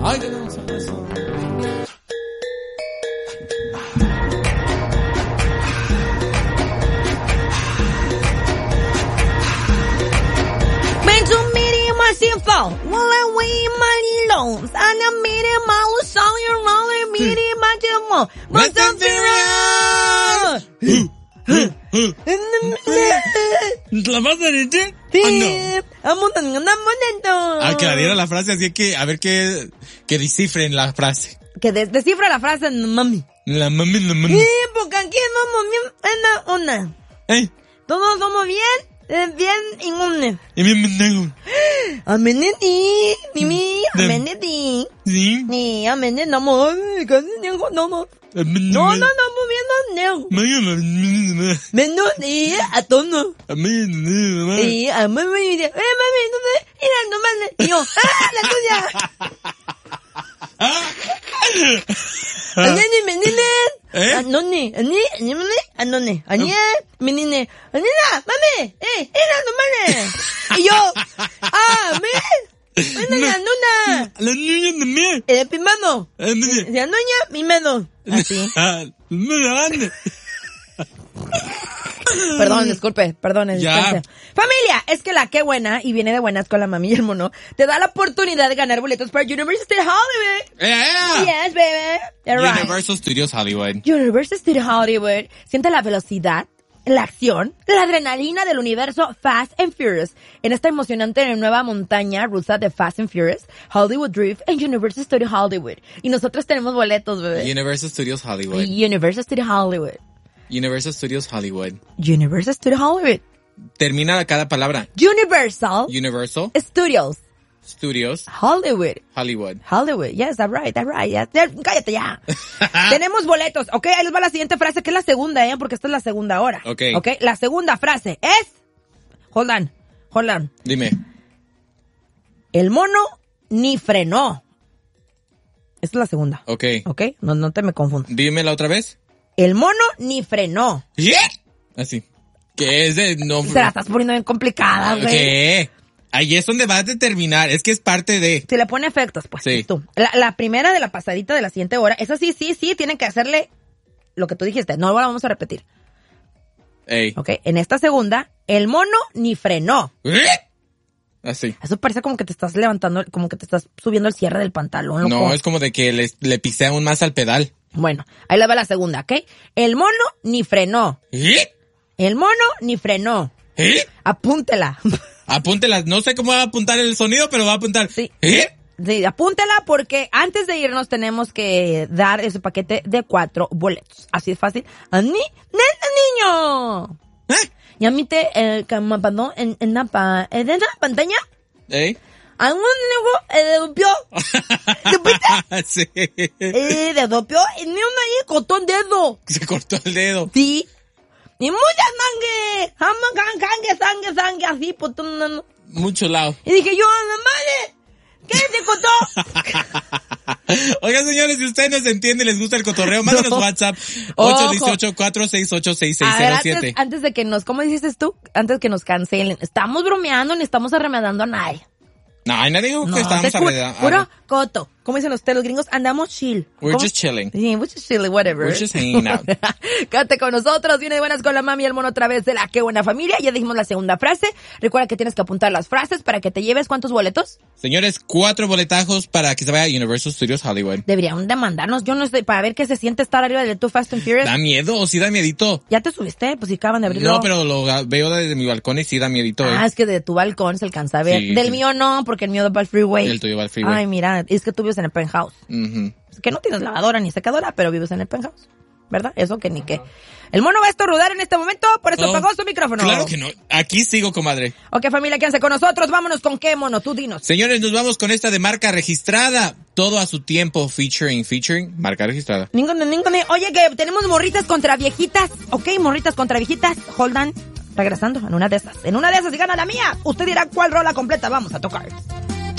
Ay, que no son eso. ¿La vas a decir? Sí. No. Ah, que la diera la frase, así que a ver que descifren la frase. Que descifra la frase, mami. La mami. Sí, porque aquí somos bien, una. Todos somos bien inmunes. Y bien pendejo. Ameneti, mimi, ameneti. Sí. Ni ameneti, no, casi no. No, muy bien, no. Menos, y a tono. Y a mami, no, mira, no mames. Y yo, la tuya. Anani, menine. Anoni, anoni, menine. Anina, mami, era, no mames. Y yo, Nuna. La niña también. Pimano. La niña, mimeno. Así. Perdón, disculpe. Ya. Familia, es que la Qué Buena, y viene de buenas con la mami y el mono, te da la oportunidad de ganar boletos para Universal Hollywood. Yeah. Yes, baby. You're right. Universal Studios Hollywood. Universal Studios Hollywood. Siente la velocidad, la acción, la adrenalina del universo Fast and Furious en esta emocionante nueva montaña rusa de Fast and Furious, Hollywood Drift en Universal Studios Hollywood. Y nosotros tenemos boletos, bebé. Universal Studios Hollywood. Universal Studios Hollywood. Universal Studios Hollywood. Universal Studios Hollywood. Termina cada palabra. Universal Studios Hollywood. Hollywood. Yes, that's right. Yeah. Cállate ya. Tenemos boletos. Ok, ahí les va la siguiente frase, que es la segunda, porque esta es la segunda hora. Ok. La segunda frase es... Hold on. Dime. El mono ni frenó. Esta es la segunda. Ok. No te me confundas. Dímela otra vez. El mono ni frenó. ¿Yeah? Así. ¿Qué es de no? Se la estás poniendo bien complicada, güey. ¿Qué? Ahí es donde va a determinar. Es que es parte de... Si le pone efectos, pues. Sí. Tú. La primera de la pasadita de la siguiente hora. Esa sí, tienen que hacerle lo que tú dijiste. No la vamos a repetir. Ey. Ok. En esta segunda, el mono ni frenó. Así. Eso parece como que te estás levantando, como que te estás subiendo el cierre del pantalón, loco. No, es como de que le pisé aún más al pedal. Bueno, ahí le va la segunda, ¿ok? El mono ni frenó. El mono ni frenó. Apúntela. Apúntela. No sé cómo va a apuntar el sonido, pero va a apuntar. Sí. Sí, apúntela porque antes de irnos tenemos que dar ese paquete de 4 boletos. Así de fácil. ¡Niño! Y a mí te en la pantalla. Algún de dopió. Sí. De dopió y ni uno ahí cortó el dedo. Se cortó el dedo. Sí. Y mucha sangre, así por todo. Mucho lado. Y dije yo, madre, ¿qué se cortó? Oigan, señores, si ustedes nos entienden y les gusta el cotorreo, mándenos WhatsApp 818-468-6607. Antes de que ¿cómo dices tú? Antes que nos cancelen. Estamos bromeando, ni estamos arremedando a nadie. No, nadie dijo que estábamos arremedando. Puro coto. ¿Cómo dicen ustedes los gringos? Andamos chill. We're just chilling. Sí, we're just chilling, whatever. We're just hanging out. Quédate con nosotros. Viene de buenas con la mami y el mono otra vez de la Qué Buena Familia. Ya dijimos la segunda frase. Recuerda que tienes que apuntar las frases para que te lleves. ¿Cuántos boletos? Señores, 4 boletajos para que se vaya a Universal Studios Hollywood. Deberían demandarnos. Yo no estoy para ver qué se siente estar arriba de Too Fast and Furious. Da miedo, sí da miedito. ¿Ya te subiste? Pues si acaban de abrirlo. No, pero lo veo desde mi balcón y sí da miedito. Es que de tu balcón se alcanza a ver. Sí, Del mío no, porque el mío va al freeway. El tuyo va al freeway. Ay, mira, es que tú vives en el penthouse. Que no tienes lavadora ni secadora, pero vives en el penthouse. ¿Verdad? Eso que ni qué. El mono va a estornudar en este momento, por eso apagó su micrófono. Claro que no. Aquí sigo, comadre. Ok, familia, quédense con nosotros. Vámonos con qué, mono. Tú dinos. Señores, nos vamos con esta de marca registrada. Todo a su tiempo. Featuring. Marca registrada. Oye, que tenemos morritas contra viejitas. Ok, morritas contra viejitas. Hold on. Regresando en una de esas. En una de esas, si gana la mía, usted dirá cuál rola completa vamos a tocar.